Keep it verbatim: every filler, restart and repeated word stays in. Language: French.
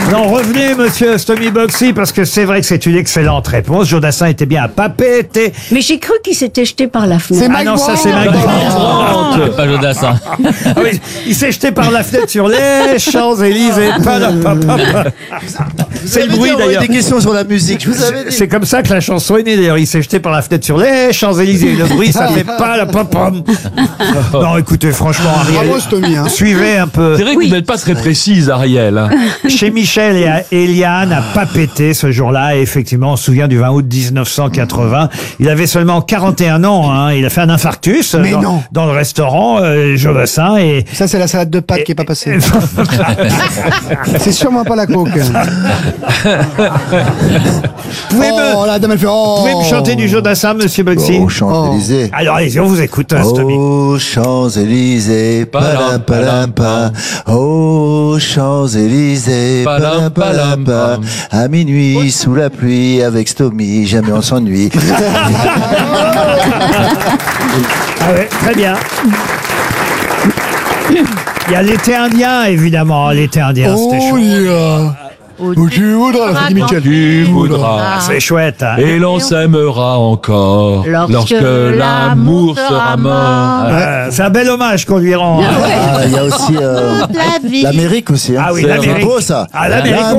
Non, revenez, monsieur Stomy Bugsy, parce que c'est vrai que c'est une excellente réponse. Jodassin était bien à papéter. Mais j'ai cru qu'il s'était jeté par la fenêtre. Ah non, ça c'est Mike Brandt. Pas Jodassin. Ah oui, il s'est jeté par la fenêtre sur les Champs-Élysées. C'est le bruit d'ailleurs. Des questions sur la musique, je vous avais dit. C'est comme ça que la chanson est née d'ailleurs. Il s'est jeté par la fenêtre sur les Champs-Élysées. Le bruit, ça fait pas la pom-pom. Non, écoutez, franchement, Ariel, Bravo, Stomy, hein. suivez un peu. C'est vrai que vous n'êtes pas très précise, Ariel. hein. Chez Michel et à Eliane a pas pété ce jour-là. Et effectivement, on se souvient du vingt août dix-neuf cent quatre-vingts. Il avait seulement quarante et un ans. Hein. Il a fait un infarctus Mais dans, non. dans le restaurant euh, Jodassin. Et Ça, c'est la salade de pâtes qui est pas passée. C'est sûrement pas la coke. pouvez me, Oh, la dame, elle fait oh. pouvez me chanter du Jodassin, monsieur Bugsy? Aux Champs-Élysées. Alors allez-y, on vous écoute, hein, Stomy. Aux Champs-Élysées, palam palam pam. Aux Champs-Élysées, palam palam pam. À minuit, sous la pluie, avec Stomy, jamais on s'ennuie. Ah ouais, très bien. Il y a l'été indien, évidemment. L'été indien, c'était Oh, chaud. yeah. Où tu voudras, la Freddy Mitchell. Tu voudras. Ah, c'est chouette. Hein. Et l'on s'aimera encore Lorsque lorsque l'amour sera mort. Euh, c'est un bel hommage qu'on lui rend. hein. Ah, il y a aussi euh, l'Amérique aussi. Hein. Ah oui, C'est l'Amérique. beau ça. Ah, l'Amérique.